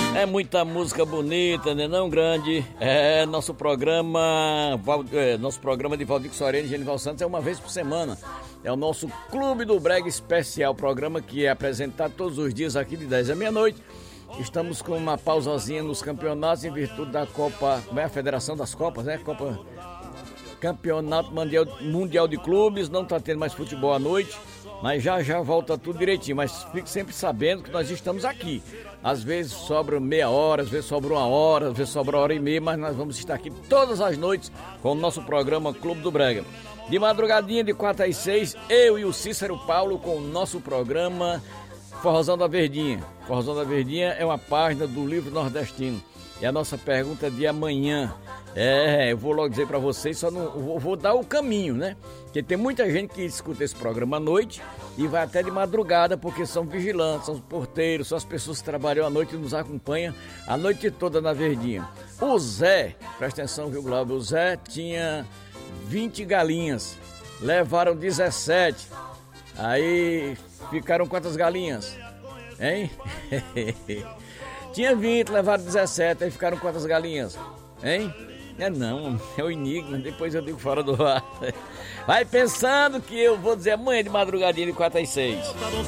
É muita música bonita, né? Não grande. É nosso programa de Valdir Soriano e Genival Santos é uma vez por semana. É o nosso Clube do Brega Especial, programa que é apresentado todos os dias aqui de 10 à meia-noite. Estamos com uma pausazinha nos campeonatos em virtude da Copa, como é a Federação das Copas, né? Campeonato Mundial de Clubes, não está tendo mais futebol à noite, mas já volta tudo direitinho. Mas fique sempre sabendo que nós estamos aqui. Às vezes sobra meia hora, às vezes sobra uma hora, às vezes sobra uma hora e meia, mas nós vamos estar aqui todas as noites com o nosso programa Clube do Brega. De madrugadinha, de 4 às 6, eu e o Cícero Paulo com o nosso programa Forrozão da Verdinha. Forrozão da Verdinha é uma página do Livro Nordestino. E a nossa pergunta de amanhã. Eu vou logo dizer para vocês, só não vou dar o caminho, né? Porque tem muita gente que escuta esse programa à noite e vai até de madrugada, porque são vigilantes, são porteiros, são as pessoas que trabalham à noite e nos acompanham a noite toda na Verdinha. O Zé, presta atenção, viu, Glauber? O Zé tinha 20 galinhas, levaram 17. Aí ficaram quantas galinhas? Hein? Tinha 20, levaram 17, aí ficaram quantas galinhas? Hein? Não, é o enigma, depois eu digo fora do ar. Vai pensando que eu vou dizer amanhã de madrugadinha de 4 às 6.